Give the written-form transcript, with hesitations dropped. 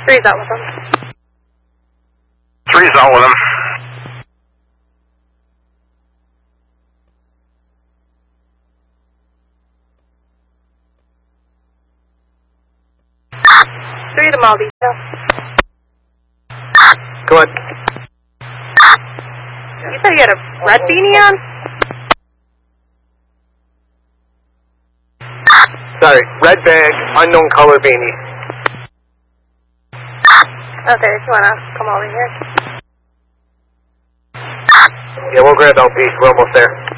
Three's out with him. Three's out with him. Three to Maldi. Go ahead. You said you had a red beanie on? Sorry, red bag, unknown color beanie. Okay, if you want to come over here. Yeah, we'll grab LP. We're almost there.